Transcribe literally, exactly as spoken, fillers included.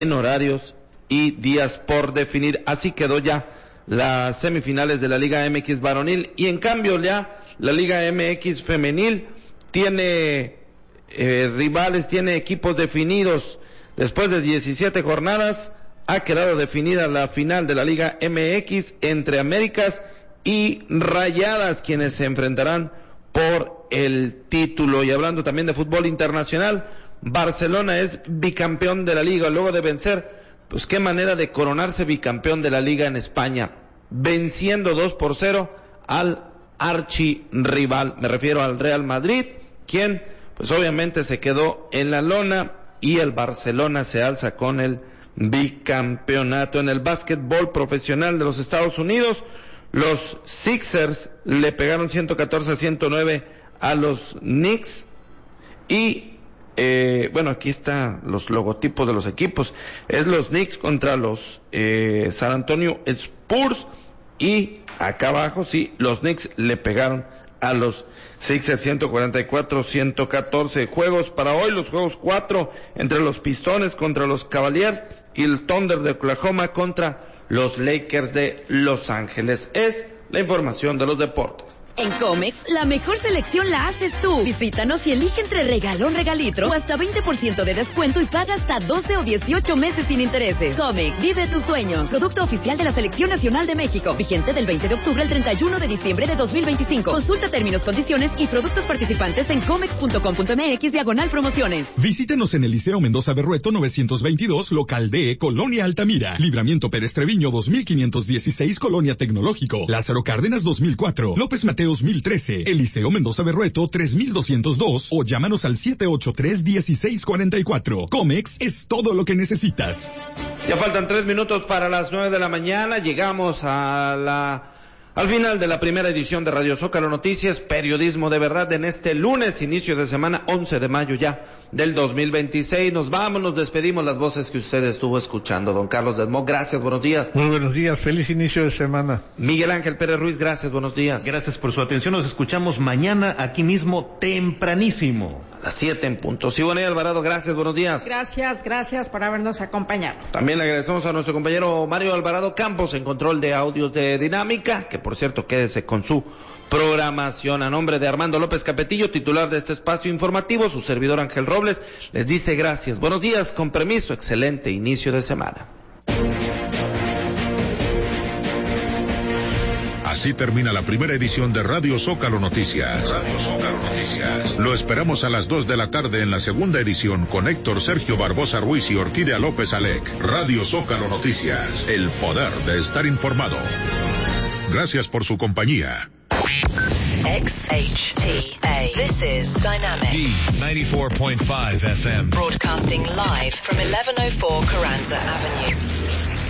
en horarios y días por definir. Así quedó ya las semifinales de la Liga M X varonil, y en cambio ya la Liga M X femenil tiene eh, rivales, tiene equipos definidos. Después de diecisiete jornadas ha quedado definida la final de la Liga M X entre Américas y Rayadas, quienes se enfrentarán por el título. Y hablando también de fútbol internacional, Barcelona es bicampeón de la Liga luego de vencer, pues qué manera de coronarse bicampeón de la Liga en España, venciendo dos por cero al archirrival, me refiero al Real Madrid, quien pues obviamente se quedó en la lona, y el Barcelona se alza con el bicampeonato. En el básquetbol profesional de los Estados Unidos, los Sixers le pegaron ciento catorce a ciento nueve a los Knicks, y eh, bueno, aquí están los logotipos de los equipos. Es los Knicks contra los eh, San Antonio Spurs, y acá abajo sí, los Knicks le pegaron a los Sixers ciento cuarenta y cuatro a ciento catorce. Juegos para hoy, los juegos cuatro entre los Pistones contra los Cavaliers y el Thunder de Oklahoma contra los Lakers de Los Ángeles. Es la información de los deportes. En Comex, la mejor selección la haces tú. Visítanos y elige entre regalón, regalitro o hasta veinte por ciento de descuento y paga hasta doce o dieciocho meses sin intereses. Comex, vive tus sueños. Producto oficial de la Selección Nacional de México. Vigente del veinte de octubre al treinta y uno de diciembre de dos mil veinticinco. Consulta términos, condiciones y productos participantes en comex punto com punto m x diagonal promociones. Visítenos en el Liceo Mendoza Berrueto novecientos veintidós, local D, Colonia Altamira. Libramiento Pérez Treviño dos mil quinientos dieciséis, Colonia Tecnológico. Lázaro Cárdenas dos mil cuatro. López Mateo dos mil trece, Eliseo Mendoza Berrueto tres mil doscientos dos, o llámanos al siete ocho tres, uno seis cuatro cuatro. Comex es todo lo que necesitas. Ya faltan tres minutos para las nueve de la mañana. Llegamos a la al final de la primera edición de Radio Zócalo Noticias, periodismo de verdad, en este lunes, inicio de semana, once de mayo ya del dos mil veintiséis. Nos vamos, nos despedimos, las voces que usted estuvo escuchando. Don Carlos Desmó, gracias, buenos días. Muy buenos días, feliz inicio de semana. Miguel Ángel Pérez Ruiz, gracias, buenos días. Gracias por su atención, nos escuchamos mañana aquí mismo, tempranísimo. A las siete en punto. Siboney Alvarado, gracias, buenos días. Gracias, gracias por habernos acompañado. También le agradecemos a nuestro compañero Mario Alvarado Campos en control de audios de Dinámica, que por cierto quédese con su programación. A nombre de Armando López Capetillo, titular de este espacio informativo, su servidor Ángel Robles, les dice gracias, buenos días, con permiso, excelente inicio de semana. Así termina la primera edición de Radio Zócalo Noticias. Radio Zócalo Noticias. Lo esperamos a las dos de la tarde en la segunda edición con Héctor Sergio Barbosa Ruiz y Orquídea López Alec. Radio Zócalo Noticias. El poder de estar informado. Gracias por su compañía. X H T A. This is Dynamic. D ninety-four point five F M. Broadcasting live from eleven oh four Carranza Avenue.